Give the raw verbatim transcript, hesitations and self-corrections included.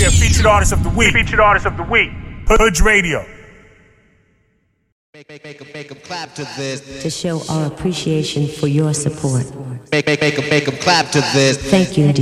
we have featured artists of the week. Featured artists of the week. Hood Radio. Make, make, make, 'em, make 'em clap to this. To show our appreciation for your support. Make, make, make 'em, make 'em clap to this. Thank you,